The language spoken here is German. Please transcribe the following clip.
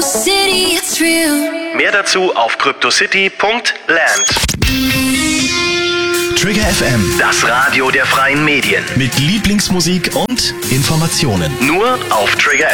city, it's real. Mehr dazu auf cryptocity.land. Trigger FM, Das Radio der freien Medien. mit Lieblingsmusik und Informationen. Nur auf Trigger